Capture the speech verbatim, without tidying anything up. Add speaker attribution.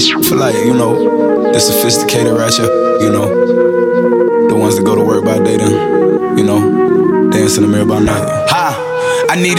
Speaker 1: this shit for like, you know, the sophisticated ratchet, you know, the ones that go to work by day then, you know, dance in the mirror by night. Ha! I need